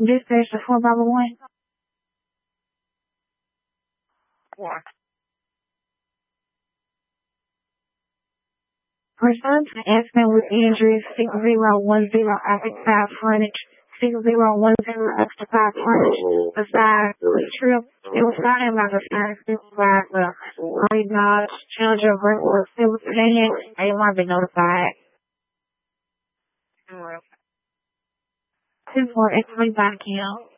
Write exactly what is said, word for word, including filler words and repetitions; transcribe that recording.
Dispatch the four by one. What? Respond to accident with injuries six zero one zero after five frontage, six zero one zero extra five frontage. Besides the trip, it was started by the fire supervisor. Only Dodge Challenger Brentwood Civil Civilian, and you might be notified. Well, Two four X three body count.